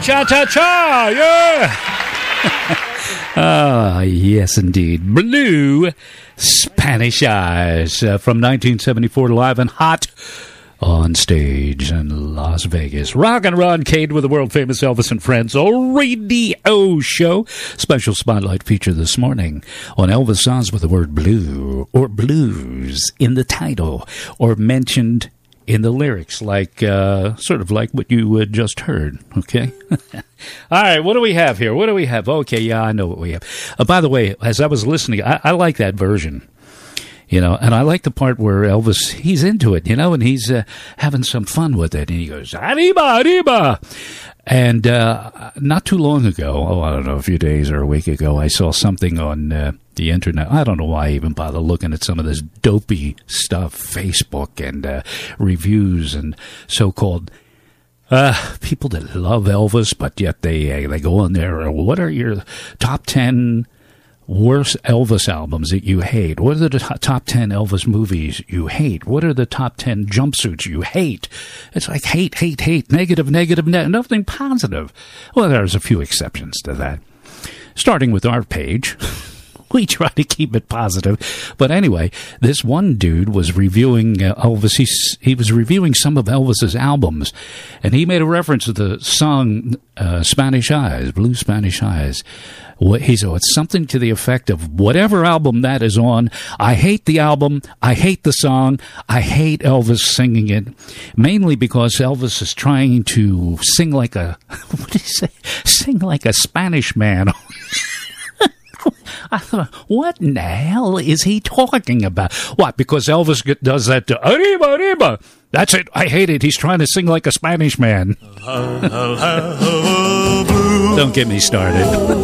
Cha-cha-cha, yeah! Yes, indeed. Blue Spanish Eyes from 1974, live and hot on stage in Las Vegas. Rock and Ron Cade with the world-famous Elvis and Friends radio show. Special spotlight feature this morning on Elvis songs with the word blue or blues in the title or mentioned in the lyrics, like sort of like what you just heard, okay? All right, what do we have here? What do we have? Okay, yeah, I know what we have. By the way, as I was listening, I like that version. You know, and I like the part where Elvis, he's into it, you know, and he's having some fun with it. And he goes, arriba, arriba. And not too long ago, I don't know, a few days or a week ago, I saw something on the internet. I don't know why I even bother looking at some of this dopey stuff, Facebook and reviews and so-called people that love Elvis, but yet they go on there. What are your top 10 worst Elvis albums that you hate? What are the top 10 Elvis movies you hate? What are the top 10 jumpsuits you hate? It's like hate, negative, nothing positive. Well, there's a few exceptions to that. Starting with our page. We try to keep it positive. But anyway, this one dude was reviewing Elvis. He was reviewing some of Elvis's albums, and he made a reference to the song Spanish Eyes, Blue Spanish Eyes. He said, it's something to the effect of whatever album that is on, I hate the album, I hate the song, I hate Elvis singing it, mainly because Elvis is trying to sing like a, what did he say? Sing like a Spanish man. I thought, what in the hell is he talking about? What, because Elvis does that to arriba, arriba. That's it. I hate it. He's trying to sing like a Spanish man. Don't get me started.